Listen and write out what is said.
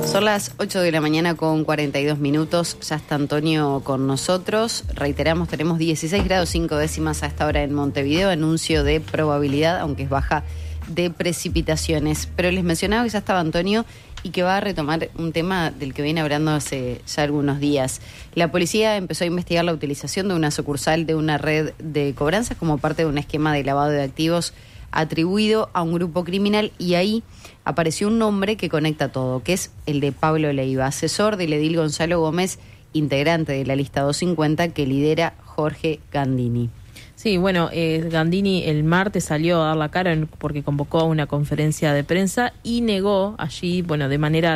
Son las 8 de la mañana con 42 minutos. Ya está Antonio con nosotros. Reiteramos, tenemos 16 grados 5 décimas a esta hora en Montevideo. Anuncio de probabilidad, aunque es baja, de precipitaciones. Pero les mencionaba que ya estaba Antonio y que va a retomar un tema del que viene hablando hace ya algunos días. La policía empezó a investigar la utilización de una sucursal de una red de cobranzas como parte de un esquema de lavado de activos atribuido a un grupo criminal, y ahí apareció un nombre que conecta todo, que es el de Pablo Leiva, asesor del edil Gonzalo Gómez, integrante de la lista 250 que lidera Jorge Gandini. Sí, bueno, Gandini el martes salió a dar la cara porque convocó a una conferencia de prensa y negó allí, bueno, de manera